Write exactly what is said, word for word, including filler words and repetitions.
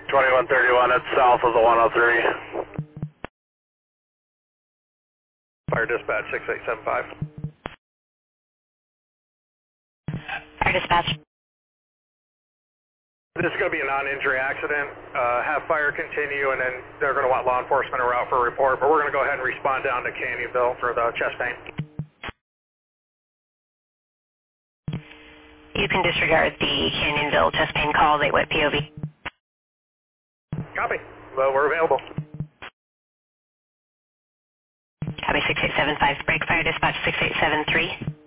twenty-one thirty-one, it's south of the one oh three. Fire dispatch six eight seven five. Fire dispatch. This is going to be a non-injury accident. Uh, have fire continue, and then they're going to want law enforcement around for a report, but we're going to go ahead and respond down to Canyonville for the chest pain. You can disregard the Canyonville chest pain call. They went P O V. Copy. Well, we're available. Copy six eight seven five. Break fire dispatch six eight seven three.